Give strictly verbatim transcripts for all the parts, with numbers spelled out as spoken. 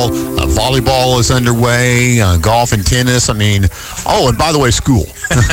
basketball, uh, volleyball is underway, uh, golf and tennis. I mean, oh, and by the way, school.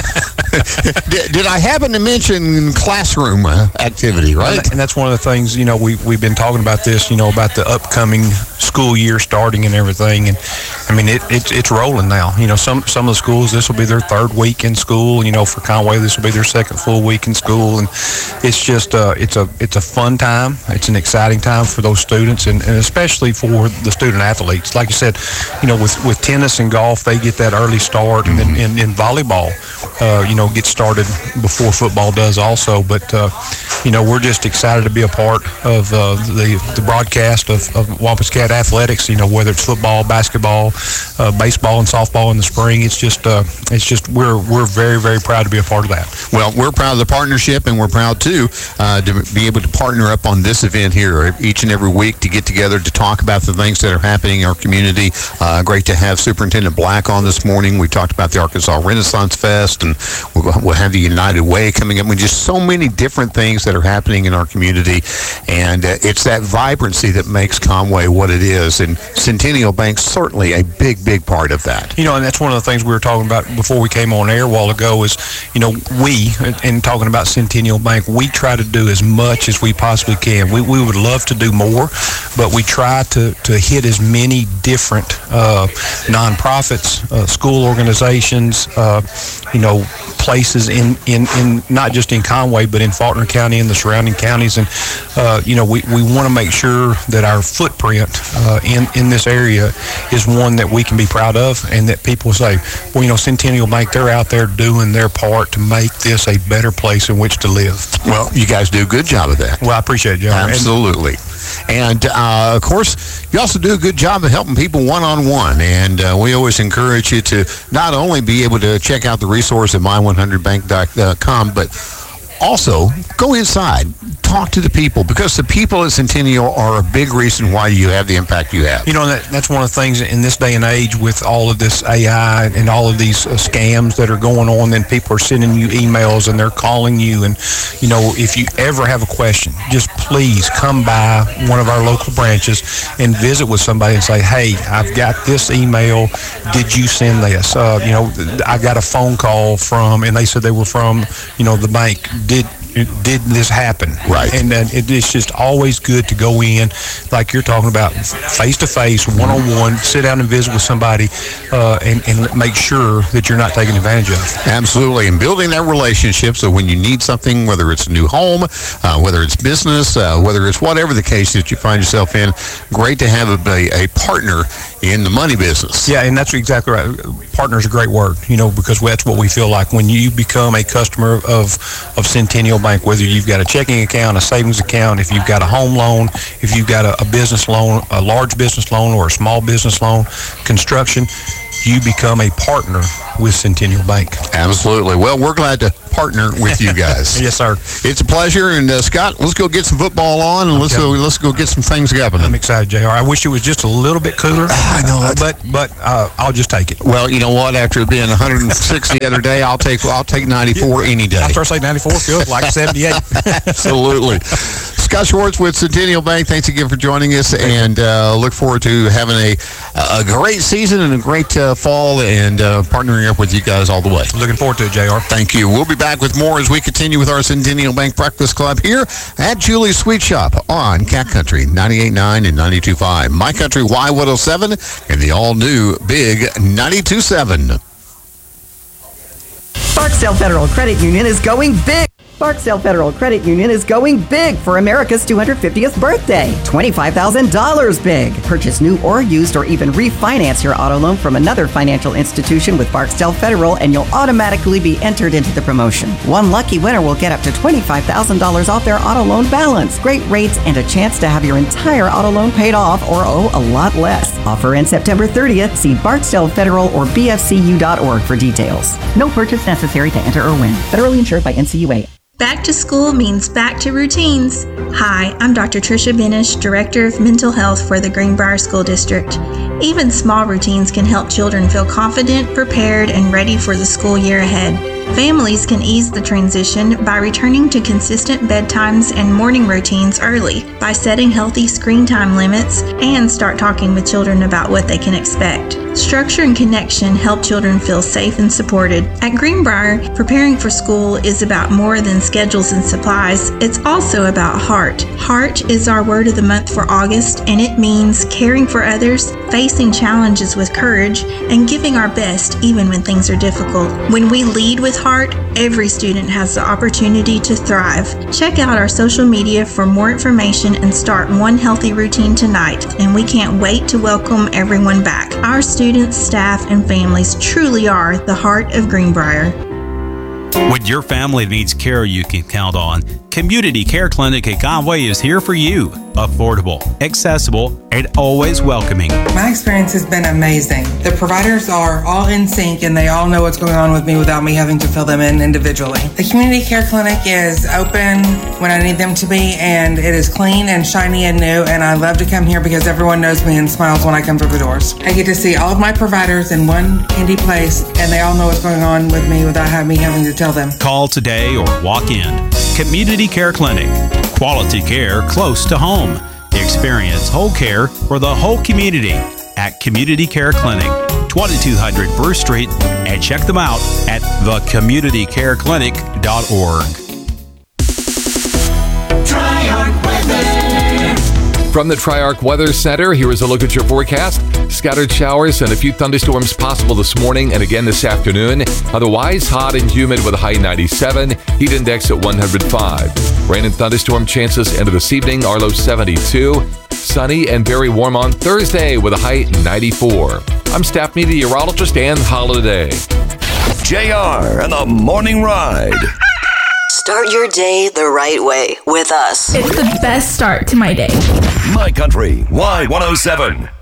did, did I happen to mention classroom uh, activity, right? And that's one of the things, you know, we, we've been talking about this, you know, about the upcoming school year starting and everything. And, I mean, it, it it's rolling now. You know, some, some of the schools, this will be their third week in school. You know, for Conway, this will be their second full week in school. And it's just, uh, it's a it's a fun time. It's an exciting time for those students, and, and especially for the student athletes. Like you said, you know, with, with tennis and golf, they get that early start. And then in, in volleyball, uh, you know, get started before football does also. But, uh, you know, we're just excited to be a part of uh, the, the broadcast of, of Wampus Cat athletics, you know, whether it's football, basketball, uh, baseball, and softball in the spring. It's just, uh, it's just we're we're very, very proud to be a part of that. Well, we're proud of the partnership, and we're proud, too, uh, to be able to partner up on this event here each and every week to get together to talk about the things that are happening in our community. Uh, great to have Superintendent Black on this morning. We talked about the Arkansas Renaissance Fest, and we'll, we'll have the United Way coming up. I mean, just so many different things that are happening in our community, and uh, it's that vibrancy that makes Conway what it is, and Centennial Bank's certainly a big, big part of that. You know, and that's one of the things we were talking about before we came on air a while ago is, you know, we, and talking about Centennial Bank, we try to do as much as we possibly can. We, we would love to do more, but we try to, to hit as many different uh, nonprofits, uh, school organizations, uh, you know, places in, in, in not just in Conway, but in Faulkner County and the surrounding counties. And, uh, you know, we, we want to make sure that our footprint uh, in, in this area is one that we can be proud of, and that people say, well, you know, Centennial Bank, they're out there doing their part to make this a better place in which to live. Well, you guys do a good job of that. Well, I appreciate it, John. Absolutely. And, uh, of course, you also do a good job of helping people one-on-one. And uh, we always encourage you to not only be able to check out the resource at my one hundred bank dot com, but also go inside, talk to the people, because the people at Centennial are a big reason why you have the impact you have. You know, that, that's one of the things in this day and age with all of this A I and all of these uh, scams that are going on, then people are sending you emails and they're calling you. And, you know, if you ever have a question, just please come by one of our local branches and visit with somebody and say, hey, I've got this email. Did you send this? Uh, you know, I got a phone call from, and they said they were from, you know, the bank. Did did this happen? Right. And uh, it, it's just always good to go in, like you're talking about, face-to-face, one-on-one, sit down and visit with somebody uh, and, and make sure that you're not taken advantage of. Absolutely. And building that relationship so when you need something, whether it's a new home, uh, whether it's business, uh, whether it's whatever the case that you find yourself in, great to have a, a partner in the money business. Yeah, and that's exactly right. Partner is a great word, you know, because that's what we feel like when you become a customer of, of Centennial Bank, whether you've got a checking account, a savings account, if you've got a home loan, if you've got a, a business loan, a large business loan or a small business loan, construction, you become a partner with Centennial Bank. Absolutely. Well, we're glad to partner with you guys. Yes, sir. It's a pleasure. And uh, Scott, let's go get some football on, and let's okay. go. Let's go get some things happening. I'm excited, J R. I wish it was just a little bit cooler. I know, uh, but but uh, I'll just take it. Well, you know what? After it being one hundred six the other day, I'll take I'll take ninety-four any day. After I say ninety-four, feels like seventy-eight. Absolutely. Scott Schwartz with Centennial Bank, thanks again for joining us, and uh, look forward to having a a great season and a great uh, fall, and uh, partnering up with you guys all the way. Looking forward to it, J R. Thank you. We'll be back with more as we continue with our Centennial Bank Breakfast Club here at Julie's Sweet Shop on Cat Country ninety-eight point nine and ninety-two point five. My Country Y one oh seven and the all-new Big ninety-two point seven. Barksdale Federal Credit Union is going big. Barksdale Federal Credit Union is going big for America's two hundred fiftieth birthday. twenty-five thousand dollars big. Purchase new or used or even refinance your auto loan from another financial institution with Barksdale Federal, and you'll automatically be entered into the promotion. One lucky winner will get up to twenty-five thousand dollars off their auto loan balance. Great rates and a chance to have your entire auto loan paid off or owe a lot less. Offer ends September thirtieth. See Barksdale Federal or B F C U dot org for details. No purchase necessary to enter or win. Federally insured by N C U A. Back to school means back to routines. Hi, I'm Doctor Tricia Benish, Director of Mental Health for the Greenbrier School District. Even small routines can help children feel confident, prepared, and ready for the school year ahead. Families can ease the transition by returning to consistent bedtimes and morning routines early, by setting healthy screen time limits, and start talking with children about what they can expect. Structure and connection help children feel safe and supported. At Greenbrier, preparing for school is about more than schedules and supplies. It's also about heart. Heart is our word of the month for August, and it means caring for others, facing challenges with courage, and giving our best even when things are difficult. When we lead with heart, every student has the opportunity to thrive. Check out our social media for more information and start one healthy routine tonight, and we can't wait to welcome everyone back. Our students, staff, and families truly are the heart of Greenbrier. When your family needs care you can count on, Community Care Clinic at Conway is here for you. Affordable, accessible, and always welcoming. My experience has been amazing. The providers are all in sync and they all know what's going on with me without me having to fill them in individually. The Community Care Clinic is open when I need them to be, and it is clean and shiny and new, and I love to come here because everyone knows me and smiles when I come through the doors. I get to see all of my providers in one handy place, and they all know what's going on with me without having me having to tell them. Call today or walk in. Community Care Clinic. Quality care close to home. Experience whole care for the whole community at Community Care Clinic, twenty-two hundred First Street, and check them out at the community care clinic dot org. Triarch Weather. From the Triarch Weather Center, here is a look at your forecast. Scattered showers and a few thunderstorms possible this morning and again this afternoon. Otherwise, hot and humid with a high ninety-seven, heat index at one hundred five. Rain and thunderstorm chances into this evening are low seventy-two. Sunny and very warm on Thursday with a high ninety-four. I'm staff meteorologist Ann Holiday. J R and the Morning Ride. Start your day the right way with us. It's the best start to my day. My Country Y one oh seven.